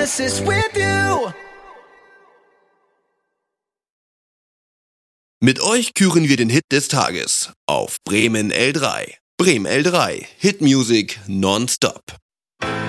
oasis with you. Mit euch küren wir den Hit des Tages auf Bremen L3. Bremen L3, Hit Music nonstop.